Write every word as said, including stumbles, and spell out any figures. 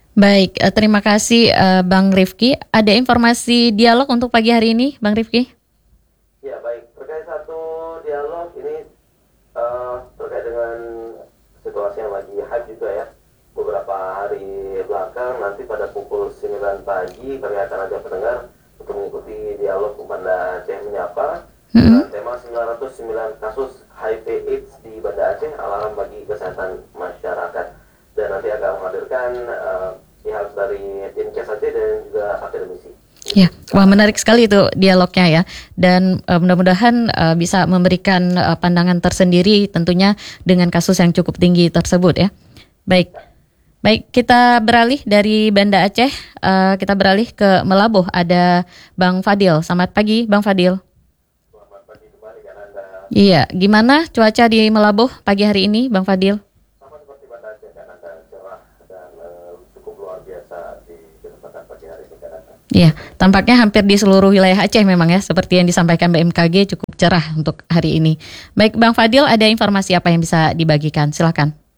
Baik, eh, terima kasih eh, Bang Rifki. Ada informasi dialog untuk pagi hari ini, Bang Rifki? Ya baik, terkait satu dialog ini eh, terkait dengan situasi yang lagi hype juga ya. Beberapa hari belakang nanti pada pukul sembilan pagi kami akan ajak pendengar untuk mengikuti dialog Banda Aceh Menyapa Hmm. dengan tema sembilan ratus sembilan kasus H I V AIDS di Banda Aceh, alarm bagi kesehatan masyarakat. Dan nanti akan menghadirkan eh, pihak dari Dinkes Aceh dan juga akademisi. Ya, wah menarik sekali itu dialognya ya. Dan eh, mudah-mudahan eh, bisa memberikan eh, pandangan tersendiri tentunya dengan kasus yang cukup tinggi tersebut ya. Baik. Baik, kita beralih dari Banda Aceh, eh, kita beralih ke Melabuh. Ada Bang Fadil. Selamat pagi, Bang Fadil. Selamat pagi kembali kan Anda. Iya, gimana cuaca di Melabuh pagi hari ini, Bang Fadil? Sama seperti Banda Aceh kan Anda, cerah dan eh, cukup luar biasa di kesempatan pagi hari ini kan Anda. Iya, tampaknya hampir di seluruh wilayah Aceh memang ya, seperti yang disampaikan B M K G cukup cerah untuk hari ini. Baik, Bang Fadil, ada informasi apa yang bisa dibagikan? Silakan.